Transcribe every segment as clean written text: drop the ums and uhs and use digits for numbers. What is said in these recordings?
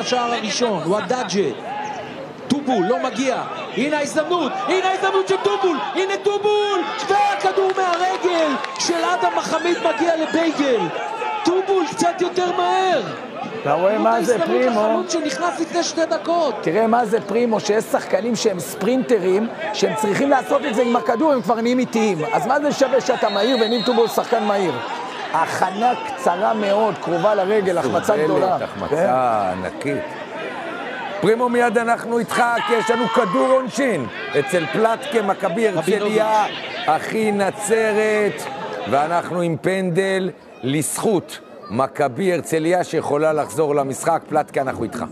השער הראשון, וואדאג'ה. טובול לא מגיע, הנה ההזדמנות של טובול, הנה טובול, והכדור מהרגל של אדם מחמיד מגיע לבייגל. טובול קצת יותר מהר. אתה רואה מה זה פרימו? החלוץ שנכנס לפני 2 דקות. תראה מה זה פרימו, שיש שחקנים שהם ספרינטרים, שהם צריכים לעשות את זה עם הכדור, הם כבר נהיים איטיים. אז מה זה שווה שאתה מהיר ונהיים טובול שחקן מהיר? הכנה קצרה מאוד, קרובה לרגל, החמצה גדולה. החמצה ענקית. פרימו, מיד אנחנו איתך, כי יש לנו כדור עונשין אצל פלטקה, מכבי הרצליה, אחי נצרת, ואנחנו עם פנדל לזכות מכבי הרצליה שיכולה לחזור למשחק. פלטקה, אנחנו איתך.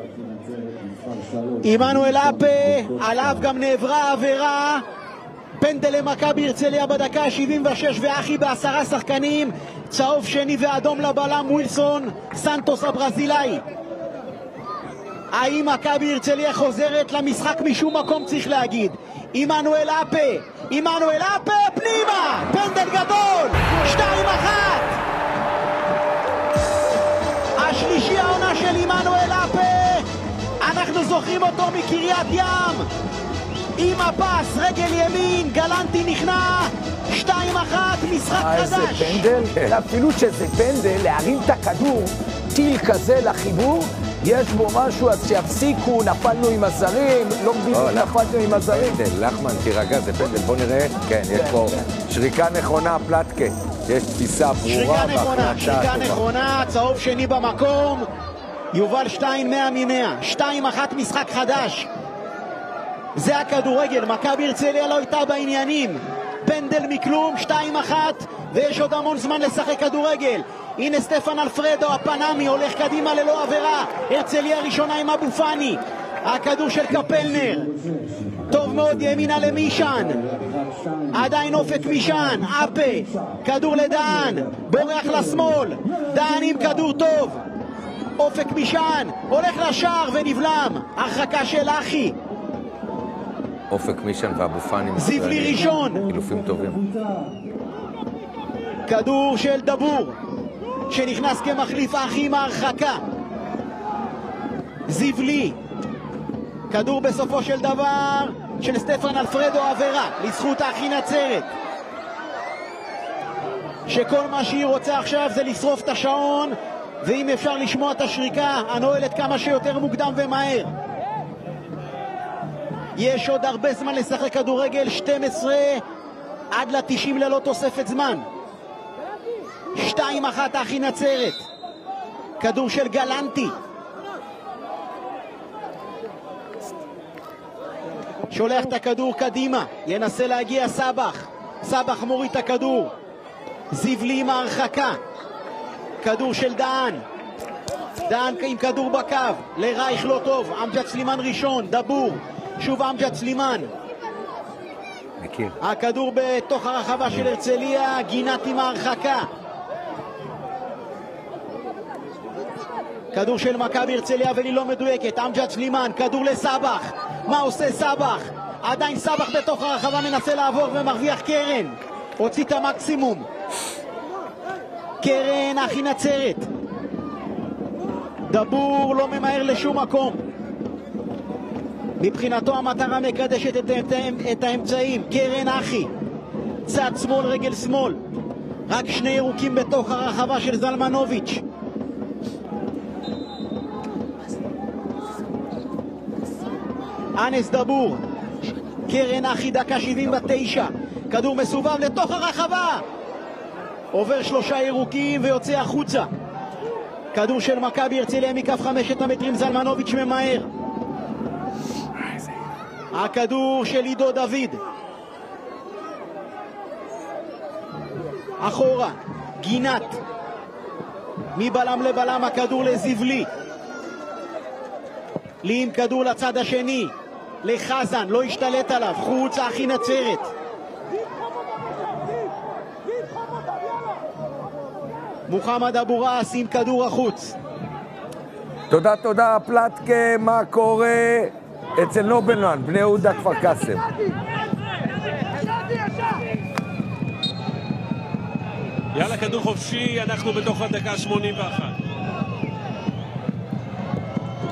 עמנואל אפה, עליו גם נעברה עבירה, פנדל למכבי הרצליה בדקה 76, ואחי ב10 שחקנים, צהוב שני ואדום לבלם ווילסון סנטוס הברזילאי. האם מכבי הרצליה חוזרת למשחק משום מקום? צריך להגיד. עמנואל אפה פנימה, פנדל גדול, 2-1. השלישי העונה של עמנואל אפה, אנחנו זוכרים אותו מקריית ים, עם הפס רגל ימין, גלנטי נכנע, 2-1, משחק חדש. איזה פנדל, אפילו שזה פנדל, להרים את הכדור, טיל כזה לחיבור, יש בו משהו, אז שיפסיקו, נפלנו עם הזרים, לא בדיוק נפלנו עם הזרים. לחמן, תירגע, זה פנדל, בוא נראה. כן, יש פה שריקה נכונה, פלטקה. יש תפיסה ברורה. שריקה נכונה, צהוב שני במקום. יובל 2-100 מ-100. 2-1 משחק חדש. זה הכדורגל, מכבי הרצליה לא הייתה בעניינים. פנדל מכלום, 2-1, ויש עוד המון זמן לשחק כדורגל. הנה סטפן אלפרדו, הפנמי, הולך קדימה ללא עבירה. הרצליה ראשונה עם אבו פאני. הכדור של קפלנר. טוב מאוד ימינה למישן. עדיין אופק מישן. אפה. כדור לדן. בורח לשמאל. דן עם כדור טוב. אופק מישן. הולך לשער ונבלם. הרחקה של אחי. אופק מישן ואבו פאני. זיבלי ראשון. חילופים טובים. כדור של דבור. שנכנס כמחליף אחי מהרחקה. זיבלי. כדור בסופו של דבר של סטפן אלפרדו, עבירה לזכות אחי נצרת, שכל מה שהיא רוצה עכשיו זה לשרוף את השעון, ואם אפשר לשמוע את השריקה הנועלת כמה שיותר מוקדם ומהר. יש עוד הרבה זמן לשחק כדורגל, 12 עד ל-90 ללא תוספת זמן. 2-1 אחי נצרת. כדור של גלנטי שולח את הכדור קדימה, ינסה להגיע סבח. סבח מוריד את הכדור. זיבלי עם ההרחקה. כדור של דהן. דהן עם כדור בקו לרייך לא טוב. אמג'ד סלימן ראשון, דבור, שוב אמג'ד סלימן. מכיר. הכדור בתוך הרחבה של הרצליה, גינת עם ההרחקה. כדור של מכבי הרצליה אבל היא לא מדויקת. אמג'ד סלימן, כדור לסבח. מה עושה סבח? עדיין סבח בתוך הרחבה מנסה לעבור ומרוויח קרן. הוציא את המקסימום. קרן אחי נצרת. דבור לא ממהר לשום מקום. מבחינתו המטרה מקדשת את האמצעים. קרן אחי. צד שמאל, רגל שמאל. רק 2 ירוקים בתוך הרחבה של זלמנוביץ'. אנס דבור. קרן אחי דקה 79. כדור מסובב לתוך הרחבה. עובר 3 ירוקים ויוצא החוצה. כדור של מכבי הרצליה מכף 5 מטרים, זלמנוביץ' ממהר. הכדור של עידו דוד. אחורה. גינת. מבלם לבלם הכדור לזיבלי. לי עם כדור לצד השני. לחזן, לא השתלט עליו. חוץ אחי נצרת. מוחמד אבו ראס עם כדור החוץ. תודה פלטקה. מה קורה אצל נובלמן, בני יהודה כפר קאסם? יאללה, כדור חופשי, אנחנו בתוך הדקה 81.